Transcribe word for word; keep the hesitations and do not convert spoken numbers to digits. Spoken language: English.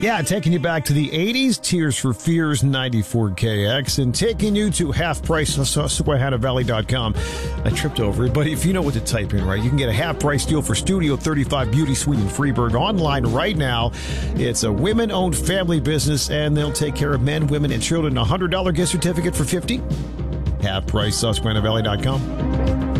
Yeah, taking you back to the eighties, Tears for Fears ninety-four K X, and taking you to half price Susquehanna Valley dot com. I tripped over it, but if you know what to type in, right, you can get a half price deal for Studio thirty-five Beauty Suite in Freeburg online right now. It's a women-owned family business, and they'll take care of men, women, and children. A one hundred dollars gift certificate for fifty dollars. half price Susquehanna Valley dot com.